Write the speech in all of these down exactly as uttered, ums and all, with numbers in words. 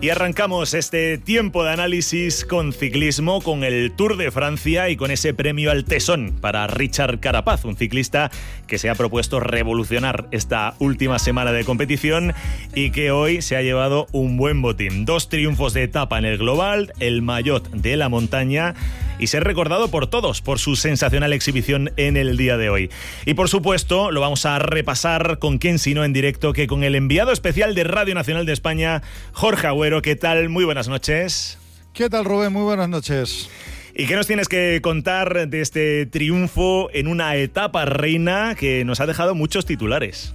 Y arrancamos este tiempo de análisis con ciclismo, con el Tour de Francia y con ese premio al tesón para Richard Carapaz, un ciclista que se ha propuesto revolucionar esta última semana de competición y que hoy se ha llevado un buen botín. Dos triunfos de etapa en el global, el maillot de la montaña y ser recordado por todos por su sensacional exhibición en el día de hoy. Y por supuesto lo vamos a repasar con quién sino en directo que con el enviado especial de Radio Nacional de España, Jorge Agüero. ¿Qué tal? Muy buenas noches. ¿Qué tal, Rubén? Muy buenas noches. ¿Y qué nos tienes que contar de este triunfo en una etapa reina que nos ha dejado muchos titulares?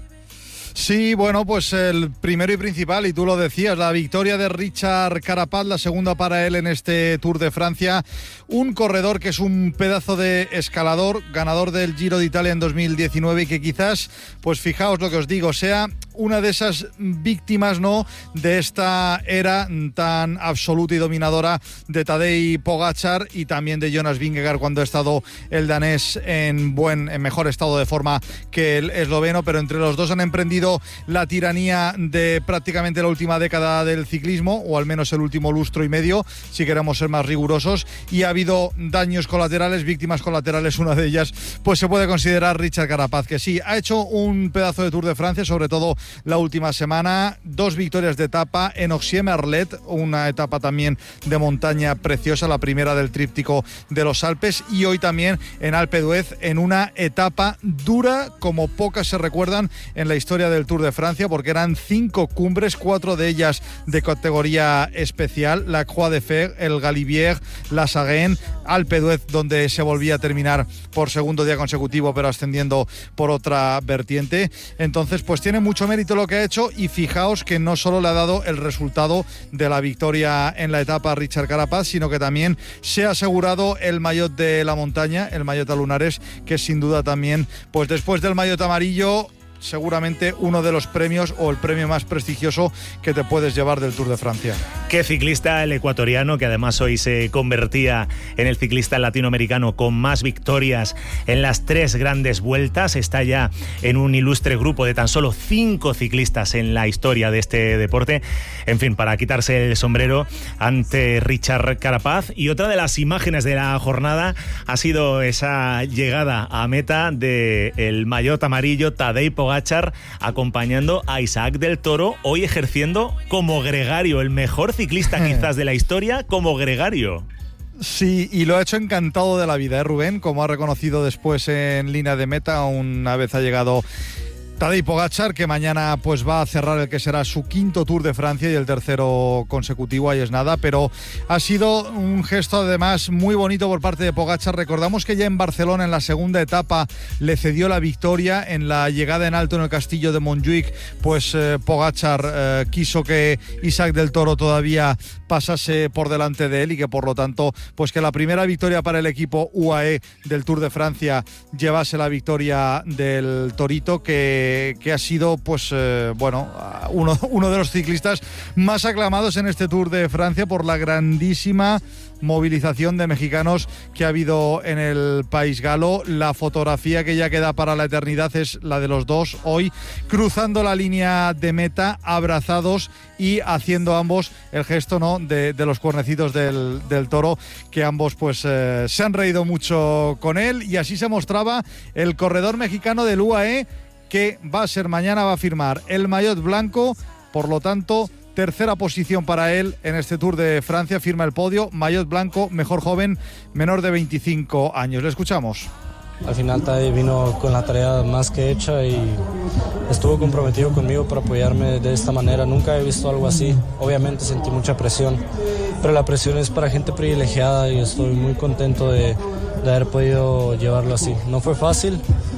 Sí, bueno, pues el primero y principal, y tú lo decías, la victoria de Richard Carapaz, la segunda para él en este Tour de Francia. Un corredor que es un pedazo de escalador, ganador del Giro de Italia en dos mil diecinueve y que quizás, pues fijaos lo que os digo, sea una de esas víctimas, ¿no?, de esta era tan absoluta y dominadora de Tadej Pogačar y también de Jonas Vingegaard cuando ha estado el danés en buen, en mejor estado de forma que el esloveno, pero entre los dos han emprendido la tiranía de prácticamente la última década del ciclismo, o al menos el último lustro y medio, si queremos ser más rigurosos, y ha habido daños colaterales, víctimas colaterales. Una de ellas, pues se puede considerar Richard Carapaz, que sí, ha hecho un pedazo de Tour de Francia, sobre todo la última semana, dos victorias de etapa en Oxie-Merlet, una etapa también de montaña preciosa, la primera del tríptico de los Alpes, y hoy también en Alpe d'Huez, en una etapa dura como pocas se recuerdan en la historia del Tour de Francia, porque eran cinco cumbres, cuatro de ellas de categoría especial, la Croix de Fer, el Galibier, la Saguen, Alpe d'Huez, donde se volvía a terminar por segundo día consecutivo, pero ascendiendo por otra vertiente. Entonces, pues tiene mucho mérito lo que ha hecho, y fijaos que no solo le ha dado el resultado de la victoria en la etapa a Richard Carapaz, sino que también se ha asegurado el maillot de la montaña, el maillot a lunares, que sin duda también, pues después del maillot amarillo, seguramente uno de los premios o el premio más prestigioso que te puedes llevar del Tour de Francia. Qué ciclista el ecuatoriano, que además hoy se convertía en el ciclista latinoamericano con más victorias en las tres grandes vueltas. Está ya en un ilustre grupo de tan solo cinco ciclistas en la historia de este deporte. En fin, para quitarse el sombrero ante Richard Carapaz. Y otra de las imágenes de la jornada ha sido esa llegada a meta del maillot amarillo Tadej Pogačar, acompañando a Isaac del Toro, hoy ejerciendo como gregario, el mejor ciclista quizás de la historia como gregario. Sí, y lo ha hecho encantado de la vida, ¿eh, Rubén? Como ha reconocido después en línea de meta, una vez ha llegado Tadej Pogačar, que mañana pues va a cerrar el que será su quinto Tour de Francia y el tercero consecutivo, ahí es nada, pero ha sido un gesto además muy bonito por parte de Pogačar. Recordamos que ya en Barcelona, en la segunda etapa, le cedió la victoria en la llegada en alto en el castillo de Montjuic, pues eh, Pogačar eh, quiso que Isaac del Toro todavía pasase por delante de él y que por lo tanto, pues que la primera victoria para el equipo U A E del Tour de Francia llevase la victoria del Torito, que que ha sido pues eh, bueno uno, uno de los ciclistas más aclamados en este Tour de Francia por la grandísima movilización de mexicanos que ha habido en el país galo. La fotografía que ya queda para la eternidad es la de los dos hoy cruzando la línea de meta, abrazados y haciendo ambos el gesto, ¿no?, de, de los cuernecitos del, del toro, que ambos pues eh, se han reído mucho con él, y así se mostraba el corredor mexicano del U A E, que va a ser mañana, va a firmar el maillot blanco, por lo tanto, tercera posición para él en este Tour de Francia, firma el podio, maillot blanco, mejor joven, menor de veinticinco años. Le escuchamos. Al final Tadej vino con la tarea más que hecha y estuvo comprometido conmigo para apoyarme de esta manera. Nunca he visto algo así. Obviamente sentí mucha presión, pero la presión es para gente privilegiada y estoy muy contento de, de haber podido llevarlo así. No fue fácil,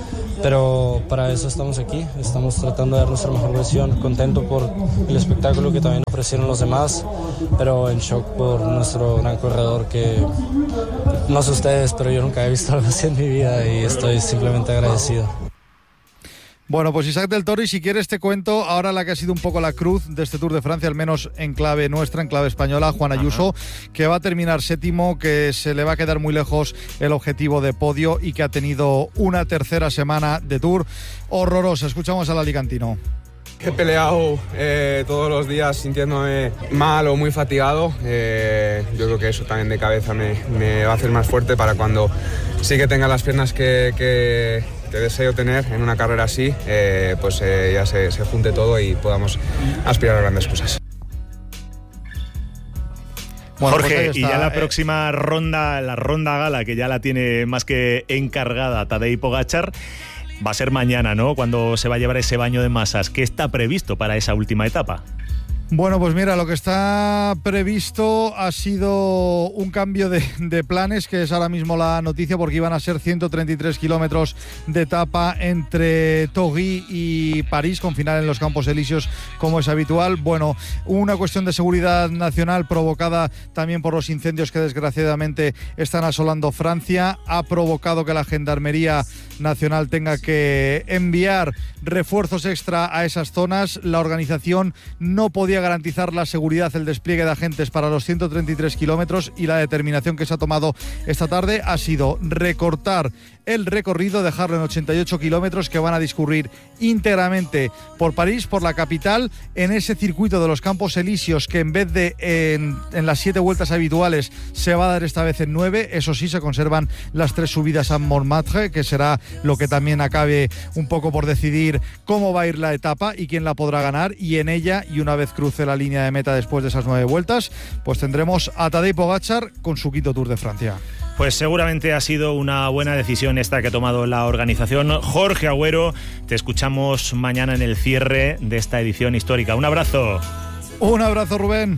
pero para eso estamos aquí, estamos tratando de dar nuestra mejor versión, contento por el espectáculo que también ofrecieron los demás, pero en shock por nuestro gran corredor, que no sé ustedes, pero yo nunca he visto algo así en mi vida y estoy simplemente agradecido. Bueno, pues Isaac del Toro, y si quieres te cuento ahora la que ha sido un poco la cruz de este Tour de Francia, al menos en clave nuestra, en clave española, Juan Ayuso, que va a terminar séptimo, que se le va a quedar muy lejos el objetivo de podio y que ha tenido una tercera semana de Tour horrorosa. Escuchamos al alicantino. He peleado eh, todos los días sintiéndome mal o muy fatigado. Eh, yo creo que eso también de cabeza me, me va a hacer más fuerte para cuando sí que tenga las piernas que, que, que deseo tener en una carrera así, eh, pues eh, ya se, se junte todo y podamos aspirar a grandes cosas. Bueno, Jorge, pues y ya la eh. próxima ronda, la ronda gala, que ya la tiene más que encargada Tadej Pogačar, va a ser mañana, ¿no? Cuando se va a llevar ese baño de masas. ¿Qué está previsto para esa última etapa? Bueno, pues mira, lo que está previsto ha sido un cambio de, de planes, que es ahora mismo la noticia, porque iban a ser ciento treinta y tres kilómetros de etapa entre Torry y París, con final en los Campos Elíseos, como es habitual. Bueno, una cuestión de seguridad nacional provocada también por los incendios que desgraciadamente están asolando Francia, ha provocado que la Gendarmería Nacional tenga que enviar refuerzos extra a esas zonas. La organización no podía garantizar la seguridad, el despliegue de agentes para los ciento treinta y tres kilómetros, y la determinación que se ha tomado esta tarde ha sido recortar el recorrido, dejarlo en ochenta y ocho kilómetros que van a discurrir íntegramente por París, por la capital, en ese circuito de los Campos Elíseos, que en vez de en, en las siete vueltas habituales se va a dar esta vez en nueve. Eso sí, se conservan las tres subidas a Montmartre, que será lo que también acabe un poco por decidir cómo va a ir la etapa y quién la podrá ganar, y en ella, y una vez cruce la línea de meta después de esas nueve vueltas, pues tendremos a Tadej Pogačar con su quinto Tour de Francia. Pues seguramente ha sido una buena decisión esta que ha tomado la organización. Jorge Agüero, te escuchamos mañana en el cierre de esta edición histórica. Un abrazo. Un abrazo, Rubén.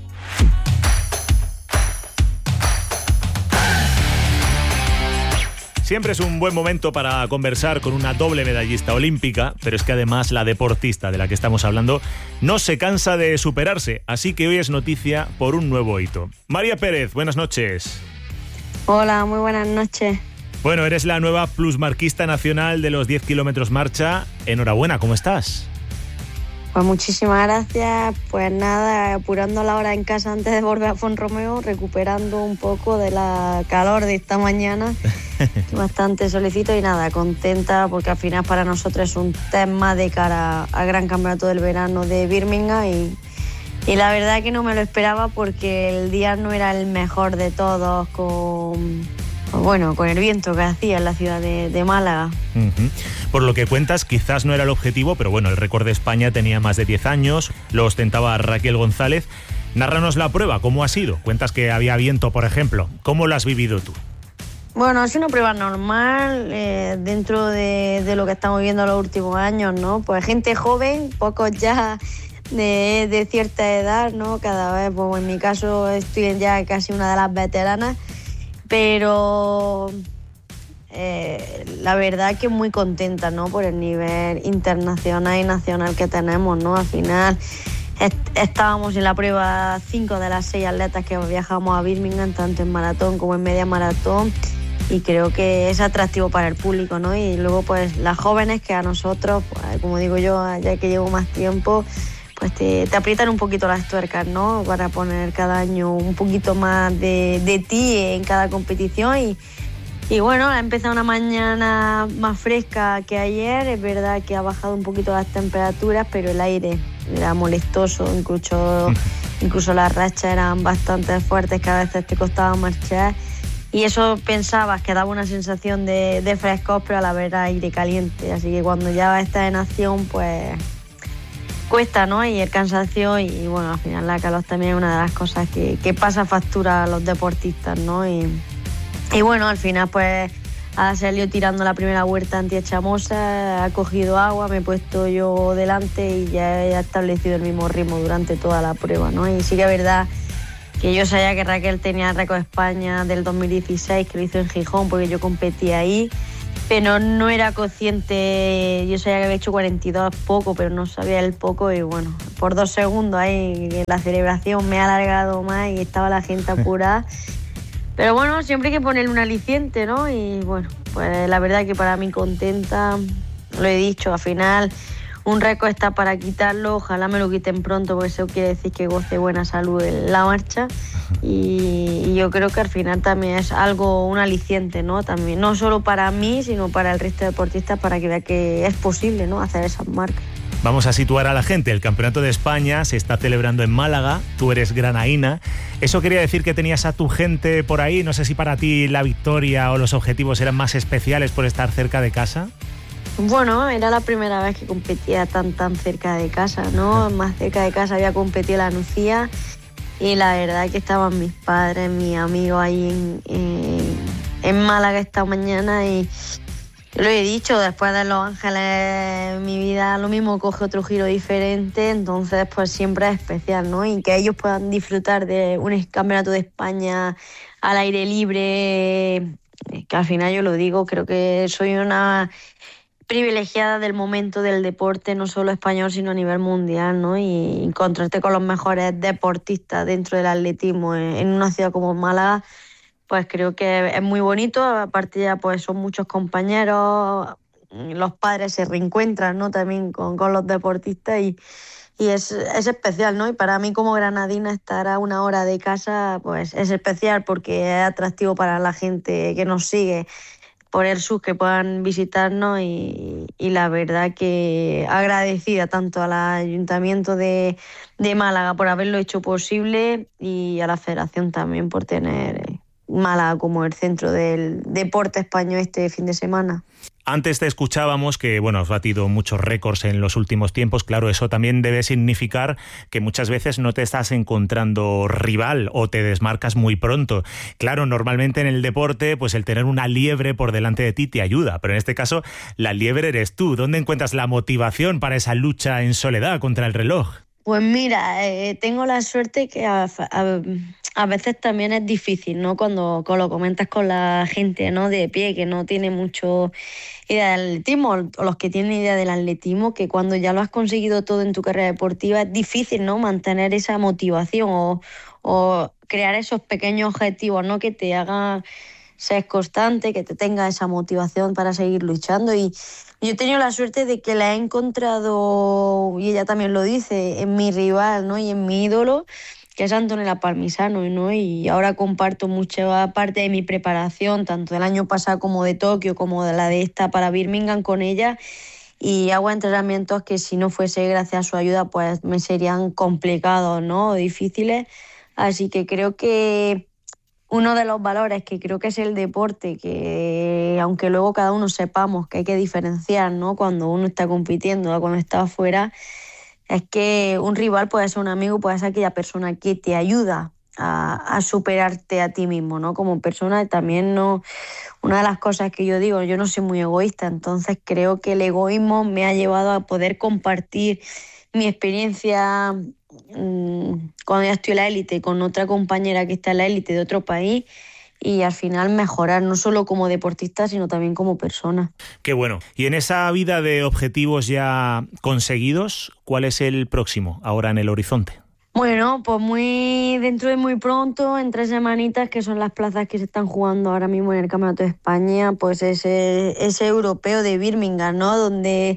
Siempre es un buen momento para conversar con una doble medallista olímpica, pero es que además la deportista de la que estamos hablando no se cansa de superarse, así que hoy es noticia por un nuevo hito. María Pérez, buenas noches. Hola, muy buenas noches. Bueno, eres la nueva plusmarquista nacional de los diez kilómetros marcha. Enhorabuena, ¿cómo estás? Pues muchísimas gracias. Pues nada, apurando la hora en casa antes de volver a Font-Romeu, recuperando un poco de la calor de esta mañana. Bastante solicito y nada, contenta porque al final para nosotros es un tema de cara al Gran Campeonato del Verano de Birmingham y, y la verdad que no me lo esperaba porque el día no era el mejor de todos con... bueno, con el viento que hacía en la ciudad de, de Málaga. Uh-huh. Por lo que cuentas, quizás no era el objetivo, pero bueno, el récord de España tenía más de diez años, lo ostentaba Raquel González. Nárranos la prueba, ¿cómo ha sido? Cuentas que había viento, por ejemplo. ¿Cómo lo has vivido tú? Bueno, es una prueba normal eh, dentro de, de lo que estamos viendo en los últimos años, ¿no? Pues gente joven, pocos ya de, de cierta edad, ¿no? Cada vez, pues en mi caso estoy ya casi una de las veteranas, pero eh, la verdad que muy contenta, ¿no? Por el nivel internacional y nacional que tenemos, ¿no? Al final est- estábamos en la prueba cinco de las seis atletas que viajamos a Birmingham, tanto en maratón como en media maratón, y creo que es atractivo para el público, ¿no? Y luego pues las jóvenes que a nosotros, pues, como digo yo, ya que llevo más tiempo, pues te, te aprietan un poquito las tuercas, ¿no? Para poner cada año un poquito más de, de ti en cada competición y, y bueno, ha empezado una mañana más fresca que ayer, es verdad que ha bajado un poquito las temperaturas, pero el aire era molestoso, incluso, incluso las rachas eran bastante fuertes que a veces te costaba marchar y eso pensabas que daba una sensación de, de frescor, pero a la vez aire caliente, así que cuando ya estás en acción, pues cuesta, ¿no? Y el cansancio y bueno, al final la calor también es una de las cosas que, que pasa factura a los deportistas, ¿no? Y, y bueno, al final pues ha salido tirando la primera vuelta anti-chamosa, ha cogido agua, me he puesto yo delante y ya he establecido el mismo ritmo durante toda la prueba, ¿no? Y sí que es verdad que yo sabía que Raquel tenía el récord de España del dos mil dieciséis, que lo hizo en Gijón porque yo competí ahí, pero no era consciente, yo sabía que había hecho cuarenta y dos poco, pero no sabía el poco y bueno, por dos segundos ahí la celebración me ha alargado más y estaba la gente apurada. Pero bueno, siempre hay que ponerle un aliciente, ¿no? Y bueno, pues la verdad que para mí contenta, lo he dicho, al final un récord está para quitarlo, ojalá me lo quiten pronto porque eso quiere decir que goce buena salud en la marcha y, y yo creo que al final también es algo, un aliciente, ¿no? También, no solo para mí, sino para el resto de deportistas para que vea que es posible, ¿no? Hacer esas marcas. Vamos a situar a la gente. El Campeonato de España se está celebrando en Málaga, tú eres granaína. ¿Eso quería decir que tenías a tu gente por ahí? No sé si para ti la victoria o los objetivos eran más especiales por estar cerca de casa. Bueno, era la primera vez que competía tan tan cerca de casa, ¿no? Más cerca de casa había competido la Nucía y la verdad que estaban mis padres, mis amigos ahí en, en, en Málaga esta mañana y lo he dicho, después de Los Ángeles mi vida lo mismo coge otro giro diferente, entonces pues siempre es especial, ¿no? Y que ellos puedan disfrutar de un campeonato de España al aire libre, que al final yo lo digo, creo que soy una privilegiada del momento del deporte, no solo español, sino a nivel mundial, ¿no? Y encontrarte con los mejores deportistas dentro del atletismo en una ciudad como Málaga, pues creo que es muy bonito. Aparte ya pues son muchos compañeros, los padres se reencuentran, ¿no? También con, con los deportistas y, y es, es especial, ¿no? Y para mí como granadina estar a una hora de casa pues es especial porque es atractivo para la gente que nos sigue por el sur, que puedan visitarnos y, y la verdad que agradecida tanto al Ayuntamiento de, de Málaga por haberlo hecho posible y a la Federación también por tener Málaga como el centro del deporte español este fin de semana. Antes te escuchábamos que, bueno, has batido muchos récords en los últimos tiempos. Claro, eso también debe significar que muchas veces no te estás encontrando rival o te desmarcas muy pronto. Claro, normalmente en el deporte, pues el tener una liebre por delante de ti te ayuda, pero en este caso la liebre eres tú. ¿Dónde encuentras la motivación para esa lucha en soledad contra el reloj? Pues mira, eh, tengo la suerte que a, a, a veces también es difícil, ¿no? Cuando, cuando lo comentas con la gente, ¿no? De pie, que no tiene mucho idea del atletismo, o los que tienen idea del atletismo, que cuando ya lo has conseguido todo en tu carrera deportiva es difícil, ¿no? Mantener esa motivación o, o crear esos pequeños objetivos, ¿no? Que te hagan ser constante, que te tenga esa motivación para seguir luchando. Y yo he tenido la suerte de que la he encontrado, y ella también lo dice, en mi rival, ¿no? Y en mi ídolo, que es Antonella Palmisano, ¿no? Y ahora comparto mucha parte de mi preparación, tanto del año pasado como de Tokio, como de la de esta para Birmingham con ella, y hago entrenamientos que si no fuese gracias a su ayuda, pues me serían complicados, ¿no? O difíciles. Así que creo que uno de los valores que creo que es el deporte, que aunque luego cada uno sepamos que hay que diferenciar, ¿no? Cuando uno está compitiendo o cuando está afuera, es que un rival puede ser un amigo, puede ser aquella persona que te ayuda a, a superarte a ti mismo, ¿no? Como persona. También no, una de las cosas que yo digo, yo no soy muy egoísta, entonces creo que el egoísmo me ha llevado a poder compartir mi experiencia mmm, cuando ya estoy en la élite con otra compañera que está en la élite de otro país, y al final mejorar no solo como deportista sino también como persona. Qué bueno. Y en esa vida de objetivos ya conseguidos, ¿cuál es el próximo ahora en el horizonte? Bueno, pues muy dentro de muy pronto, en tres semanitas, que son las plazas que se están jugando ahora mismo en el Campeonato de España, pues ese, ese europeo de Birmingham, ¿no? Donde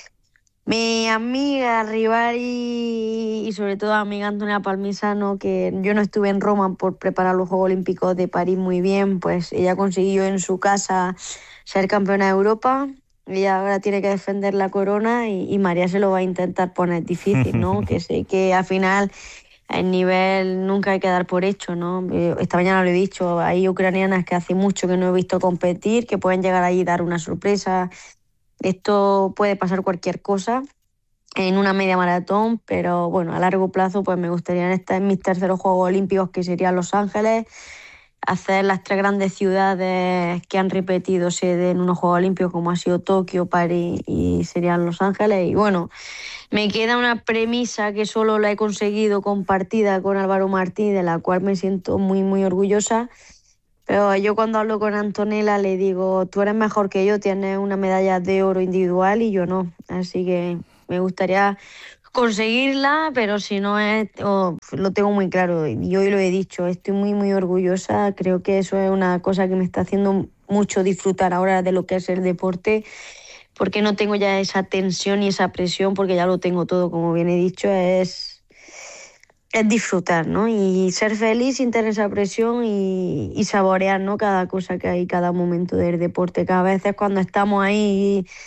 mi amiga, rival y, y sobre todo amiga Antonella Palmisano, que yo no estuve en Roma por preparar los Juegos Olímpicos de París muy bien, pues ella consiguió en su casa ser campeona de Europa. Ella ahora tiene que defender la corona y, y María se lo va a intentar poner difícil, ¿no? Que sé que al final el nivel nunca hay que dar por hecho, ¿no? Esta mañana lo he dicho, hay ucranianas que hace mucho que no he visto competir, que pueden llegar ahí y dar una sorpresa. Esto puede pasar cualquier cosa en una media maratón, pero bueno, a largo plazo pues me gustaría estar en mis terceros Juegos Olímpicos, que serían Los Ángeles, hacer las tres grandes ciudades que han repetido sede en unos Juegos Olímpicos, como ha sido Tokio, París y serían Los Ángeles. Y bueno, me queda una premisa que solo la he conseguido compartida con Álvaro Martí, de la cual me siento muy, muy orgullosa. Pero yo cuando hablo con Antonella le digo, tú eres mejor que yo, tienes una medalla de oro individual y yo no. Así que me gustaría conseguirla, pero si no es, oh, lo tengo muy claro. Y hoy lo he dicho, estoy muy, muy orgullosa. Creo que eso es una cosa que me está haciendo mucho disfrutar ahora de lo que es el deporte, porque no tengo ya esa tensión y esa presión, porque ya lo tengo todo, como bien he dicho, es... es disfrutar, ¿no? Y ser feliz sin tener esa presión y, y saborear, ¿no? Cada cosa que hay, cada momento del deporte. Cada vez cuando estamos ahí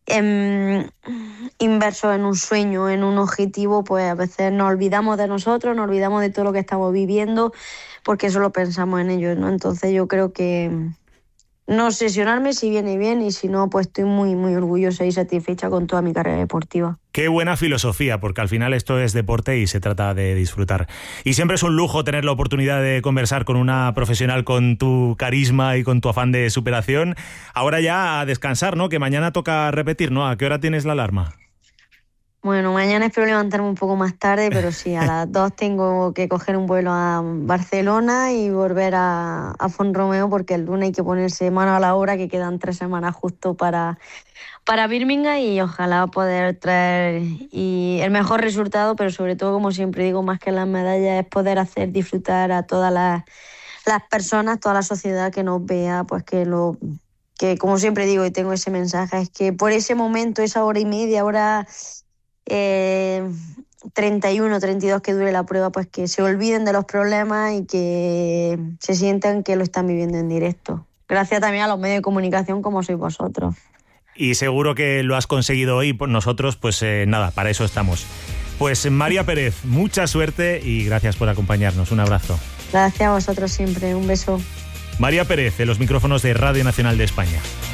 em, inversos en un sueño, en un objetivo, pues a veces nos olvidamos de nosotros, nos olvidamos de todo lo que estamos viviendo, porque solo pensamos en ello, ¿no? Entonces yo creo que no obsesionarme si viene bien, y si no, pues estoy muy, muy orgullosa y satisfecha con toda mi carrera deportiva. Qué buena filosofía, porque al final esto es deporte y se trata de disfrutar. Y siempre es un lujo tener la oportunidad de conversar con una profesional con tu carisma y con tu afán de superación. Ahora ya a descansar, ¿no? Que mañana toca repetir, ¿no? ¿A qué hora tienes la alarma? Bueno, mañana espero levantarme un poco más tarde, pero sí, a las dos tengo que coger un vuelo a Barcelona y volver a, a Font-Romeu, porque el lunes hay que ponerse mano a la obra, que quedan tres semanas justo para, para Birmingham, y ojalá poder traer y el mejor resultado, pero sobre todo, como siempre digo, más que las medallas, es poder hacer disfrutar a todas las, las personas, toda la sociedad que nos vea, pues que lo... que como siempre digo y tengo ese mensaje, es que por ese momento, esa hora y media, hora... Eh, treinta y uno, treinta y dos que dure la prueba, pues que se olviden de los problemas y que se sientan que lo están viviendo en directo. Gracias también a los medios de comunicación como sois vosotros. Y seguro que lo has conseguido hoy. Nosotros, pues eh, nada, para eso estamos. Pues María Pérez, mucha suerte y gracias por acompañarnos. Un abrazo. Gracias a vosotros siempre. Un beso. María Pérez, en los micrófonos de Radio Nacional de España.